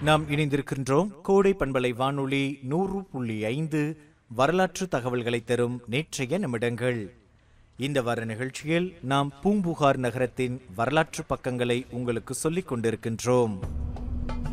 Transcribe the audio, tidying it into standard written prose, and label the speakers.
Speaker 1: நாம் இணைந்திருக்கின்றோம் கோடை பண்பலை வானொலி 100.5 வரலாற்று தகவல்களை தரும் நேற்றைய நிமிடங்கள். இந்த வார நிகழ்ச்சியில் நாம் பூம்புகார் நகரத்தின் வரலாற்று பக்கங்களை உங்களுக்கு சொல்லிக் கொண்டிருக்கின்றோம்.